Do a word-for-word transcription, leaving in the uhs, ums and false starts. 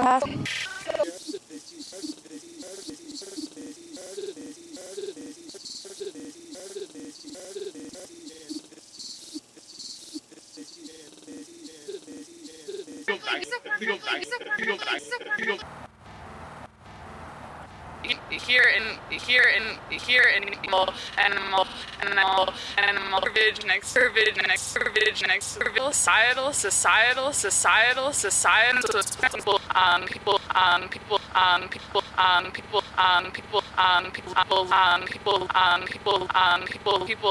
Here in here in here in animal animal animal animal curvage next curvage next curvage next curvage societal societal societal societal um people um people um people um people um people um people um people um people um people um people people